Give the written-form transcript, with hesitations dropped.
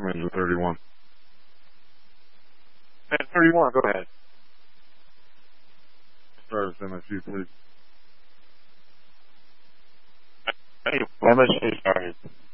Commander 31. And 31, go ahead. Start MSU, please. MSU started.